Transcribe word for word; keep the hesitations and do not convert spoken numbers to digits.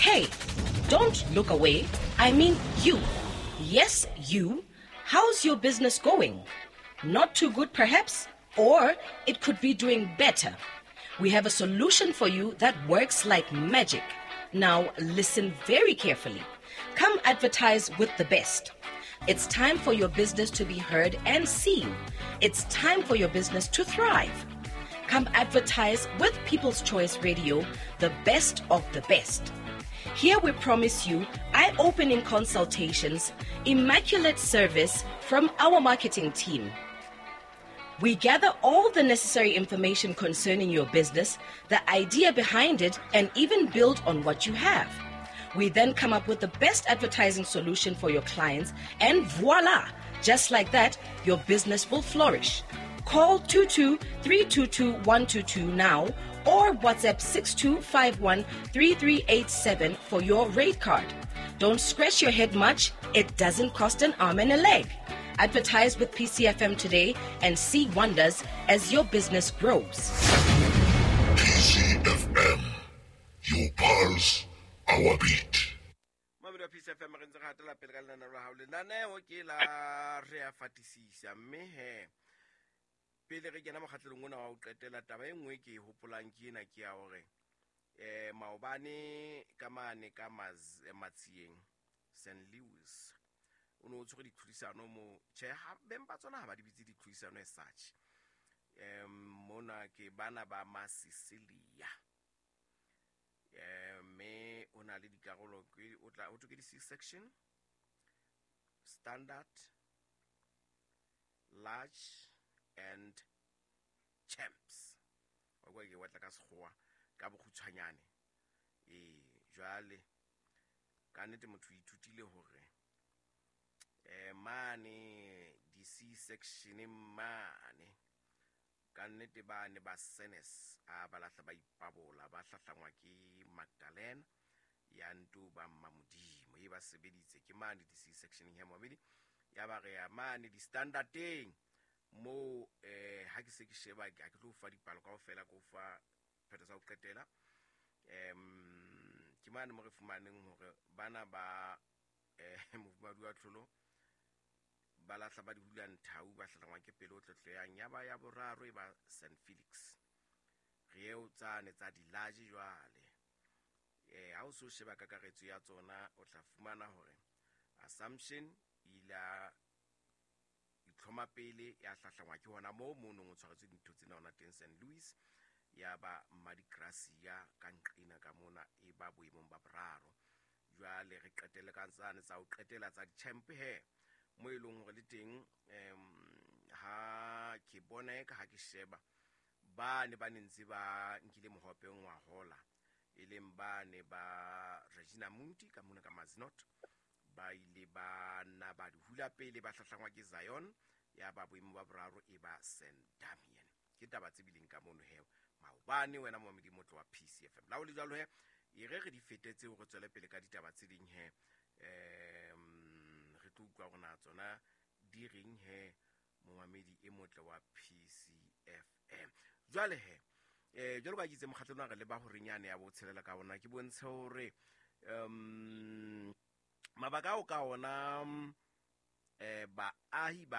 Hey, don't look away. I mean you. Yes, you. How's your business going? Not too good, perhaps? Or it could be doing better. We have a solution for you that works like magic. Now, listen very carefully. Come advertise with the best. It's time for your business to be heard and seen. It's time for your business to thrive. Come advertise with People's Choice Radio, the best of the best. Here we promise you eye-opening consultations, immaculate service from our marketing team. We gather all the necessary information concerning your business, the idea behind it, and even build on what you have. We then come up with the best advertising solution for your clients, and voila! Just like that, your business will flourish. Call two two three two two one two two now or WhatsApp six two five one three three eight seven for your rate card. Don't scratch your head much. It doesn't cost an arm and a leg. Advertise with P C F M today and see wonders as your business grows. P C F M, your pulse, our beat. Mamela P C F M re ntse ga tla pele ka lena ra haule naneo ke la re a fatisisa mme he pele re kena mogatlelong ona wa o qetela taba engwe ke hopolang ke ena ke ya hore eh maobane ka mane ka matsieng Saint Louis uno tsho di thulisano mo che ha bempa tsona ha ba di bitse di thulisano e such em mona ke bana ba Masisilia eh me ona le dikarolo ke o tla o tlo ke di six section standard large and champs wa go ke watla ka sekgowa ka bogutshwanyane eh jwale ka nete motho o ithutile hore eh mane di C section mane ka nete ba ne ba senes a balatla ba ipabola ba hlahlangwa ke Magdalene ya ntu ba Mamudimo e ba sebeditse ke mane di C section ya momedi ya ba re ya mane di standarding mo eh ha ke se ke sheba ke tlo fa dipalo ka ofela go fa phetho sa go qetela em ke mane mo re fumaneng hore bana ba eh movement wa tlholo ba la tla ba di hula nthau ba hlatlangwa ke pelo tlotlo ya nyaba ya boraro e ba Saint Felix re o tsane tsa di large jwale eh ha o so sheba ka karetso ya tsona o tla fumana hore Assumption ila itlhoma pele ya hlahlangwa ke hona mo mo nong o tshwaretse dintho tsena ona teng Saint Louis ya ba Madigracia ka nqina ka mona e ba boemong ba boraro jwale re qetele ka tsane tsa o qetela tsa di champ he mo ilong hore le teng em ha ke bona ka ha ke sheba ba ne ba nentse ba nkile mohopeng wa hola eleng ba ne ba Regina Mundi ka mona ka Mazinot ba ile ba na ba di hula pele ba hlahlangwa ke Zion ya ba boemo ba boraro e ba Saint Damian ke taba tsibileng ka mono he maobane wena mo medimo tlo wa P C F M la o le jalo he e re re di fetetse go tswela pele ka ditaba tse ding he em re tlo utlwa gona tsona di ring he moamedi e motle wa P C F M jwale he eh jalo ka itse mogatlelo ga le ba go renyane ya bo tshelela ka bona ke bontshe hore um mabaka o ka ona eh ba ahi ba